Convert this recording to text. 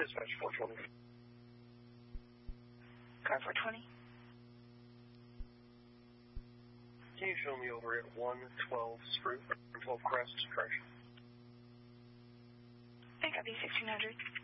Dispatch 420. Car 420. Can you show me over at 112 Spruce, 12 Crest, correction? I got B1600.